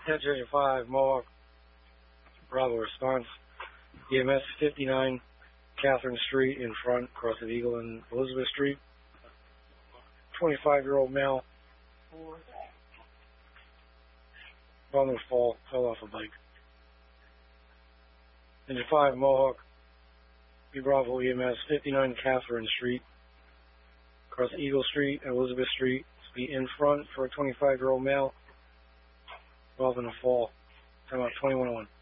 10 5 Mohawk, Bravo response. EMS 59 Catherine Street in front, across of Eagle and Elizabeth Street. 25-year-old male. On the fall, fell off a bike. Engine 5 Mohawk, Bravo EMS 59 Catherine Street, across Eagle Street and Elizabeth Street. Speed in front for a 25-year-old male. Involved in a fall. Time out 2101.